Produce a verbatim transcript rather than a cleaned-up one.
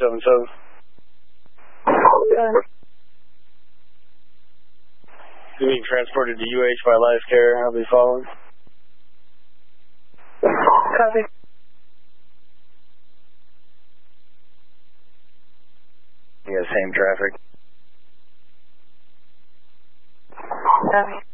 seven seven. Good. You're being transported to U H by Life Care. I'll be following. Copy. Yeah, same traffic. Copy.